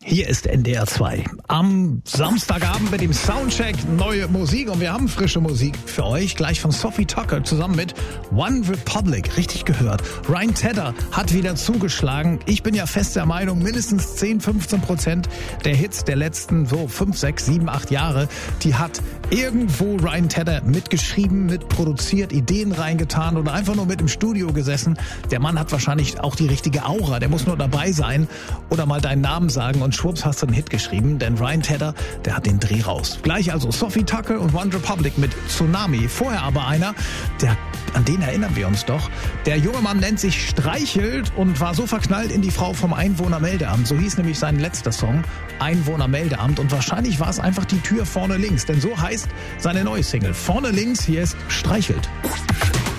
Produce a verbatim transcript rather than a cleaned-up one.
Hier ist N D R zwei. Am Samstagabend mit dem Soundcheck neue Musik und wir haben frische Musik für euch. Gleich von Sophie Tucker zusammen mit One Republic. Richtig gehört. Ryan Tedder hat wieder zugeschlagen. Ich bin ja fest der Meinung, mindestens zehn, fünfzehn Prozent der Hits der letzten so fünf, sechs, sieben, acht Jahre, die hat irgendwo Ryan Tedder mitgeschrieben, mitproduziert, Ideen reingetan oder einfach nur mit im Studio gesessen. Der Mann hat wahrscheinlich auch die richtige Aura. Der muss nur dabei sein oder mal deinen Namen sagen und schwupps hast du einen Hit geschrieben, denn Ryan Tedder, der hat den Dreh raus. Gleich also Sophie Tucker und One Republic mit Tsunami. Vorher aber einer, der, an den erinnern wir uns doch. Der junge Mann nennt sich Streichelt und war so verknallt in die Frau vom Einwohnermeldeamt. So hieß nämlich sein letzter Song, Einwohnermeldeamt. Und wahrscheinlich war es einfach die Tür vorne links, denn so heißt seine neue Single. Vorne links, hier ist Streichelt.